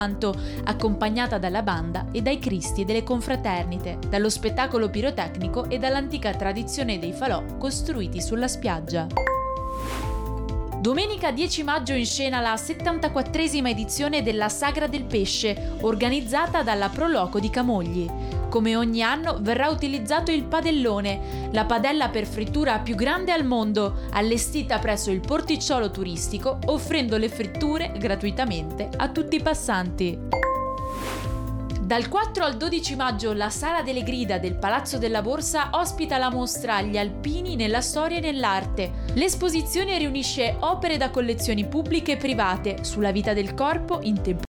accompagnata dalla banda e dai Cristi delle confraternite, dallo spettacolo pirotecnico e dall'antica tradizione dei falò costruiti sulla spiaggia. Domenica 10 maggio in scena la 74esima edizione della Sagra del Pesce, organizzata dalla Pro Loco di Camogli. Come ogni anno verrà utilizzato il padellone, la padella per frittura più grande al mondo, allestita presso il porticciolo turistico, offrendo le fritture gratuitamente a tutti i passanti. Dal 4 al 12 maggio la Sala delle Grida del Palazzo della Borsa ospita la mostra Gli Alpini nella storia e nell'arte. L'esposizione riunisce opere da collezioni pubbliche e private sulla vita del corpo in tempo.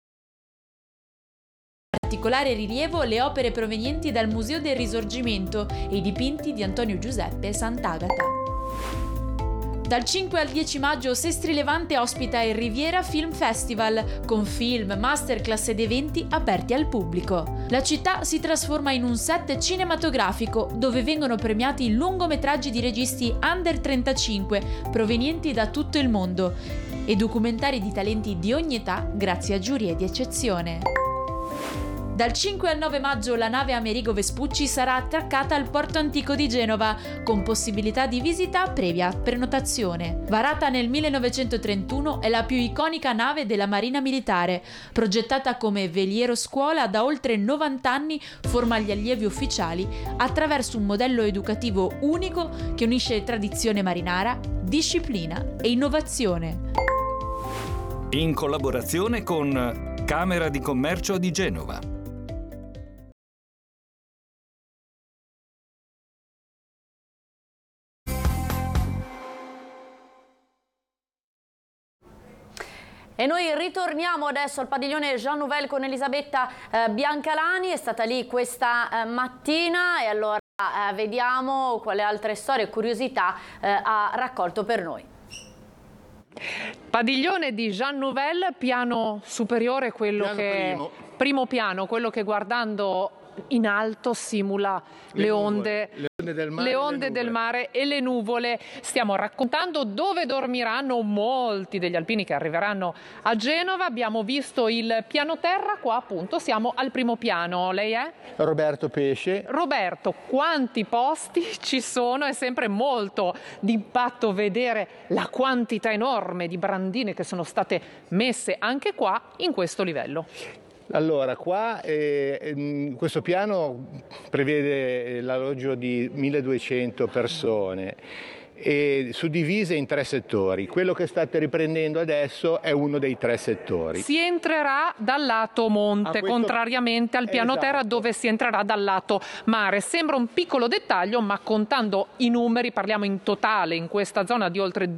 Particolare rilievo le opere provenienti dal Museo del Risorgimento e i dipinti di Antonio Giuseppe Sant'Agata. Dal 5 al 10 maggio Sestri Levante ospita il Riviera Film Festival, con film, masterclass ed eventi aperti al pubblico. La città si trasforma in un set cinematografico dove vengono premiati lungometraggi di registi under 35 provenienti da tutto il mondo e documentari di talenti di ogni età grazie a giurie di eccezione. Dal 5 al 9 maggio la nave Amerigo Vespucci sarà attraccata al porto antico di Genova, con possibilità di visita previa prenotazione. Varata nel 1931, è la più iconica nave della Marina Militare. Progettata come veliero scuola, da oltre 90 anni forma gli allievi ufficiali attraverso un modello educativo unico che unisce tradizione marinara, disciplina e innovazione. In collaborazione con Camera di Commercio di Genova. E noi ritorniamo adesso al padiglione Jean Nouvel con Elisabetta Biancalani, è stata lì questa mattina e allora vediamo quale altre storie e curiosità ha raccolto per noi. Padiglione di Jean Nouvel, piano superiore, primo piano, quello che guardando in alto simula le onde del mare e le nuvole. Stiamo raccontando dove dormiranno molti degli alpini che arriveranno a Genova. Abbiamo visto il piano terra, qua appunto siamo al primo piano. Lei è? Roberto Pesce. Roberto, quanti posti ci sono? È sempre molto d'impatto vedere la quantità enorme di brandine che sono state messe anche qua in questo livello. Allora, qua questo piano prevede l'alloggio di 1200 persone e suddivise in 3 settori. Quello che state riprendendo adesso è uno dei 3 settori. Si entrerà dal lato monte, contrariamente al piano terra dove si entrerà dal lato mare. Sembra un piccolo dettaglio, ma contando i numeri, parliamo in totale in questa zona di oltre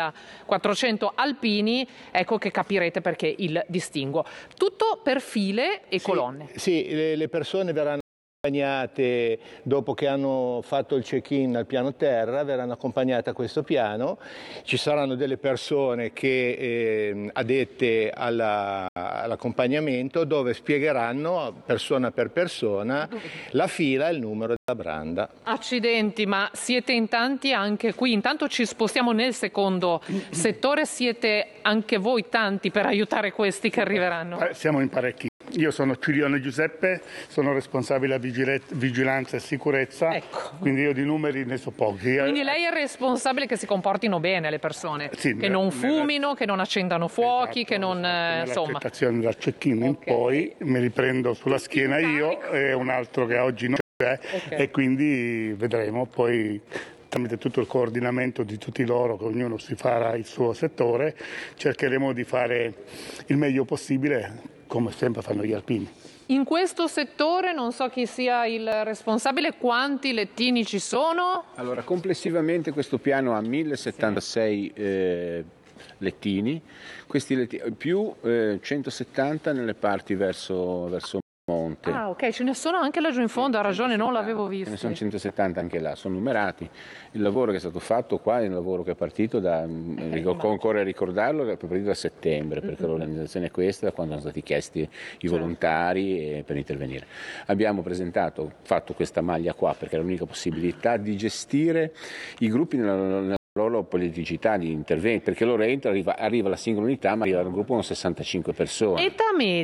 2400 alpini, ecco che capirete perché il distinguo. Tutto per file e colonne. Sì, le persone verranno accompagnate dopo che hanno fatto il check-in al piano terra, verranno accompagnate a questo piano. Ci saranno delle persone che addette all'accompagnamento dove spiegheranno persona per persona la fila e il numero della branda. Accidenti, ma siete in tanti anche qui. Intanto ci spostiamo nel secondo settore, siete anche voi tanti per aiutare questi che arriveranno? Siamo in parecchi. Io sono Cirione Giuseppe, sono responsabile vigilanza e sicurezza, quindi io di numeri ne so pochi. Quindi lei è responsabile che si comportino bene le persone, sì, che non fumino, che non accendano fuochi, che non... insomma. L'accettazione dal check-in in poi mi riprendo sulla schiena io e un altro che oggi non c'è e quindi vedremo poi... Tramite tutto il coordinamento di tutti loro, che ognuno si farà il suo settore, cercheremo di fare il meglio possibile, come sempre fanno gli alpini. In questo settore, non so chi sia il responsabile, quanti lettini ci sono? Allora, complessivamente questo piano ha 1076 lettini, questi lettini, più 170 nelle parti verso monte. Ah, ok, ce ne sono anche laggiù in fondo, ha ragione, non l'avevo visto. Ce ne sono 170 anche là, sono numerati. Il lavoro che è stato fatto qua è un lavoro che è partito occorre ricordarlo, è partito da settembre, perché l'organizzazione è questa, da quando sono stati chiesti i volontari per intervenire. Abbiamo fatto questa maglia qua perché è l'unica possibilità di gestire i gruppi nella loro politicità di intervento, perché loro arriva la singola unità, ma arriva un gruppo con 65 persone. Età media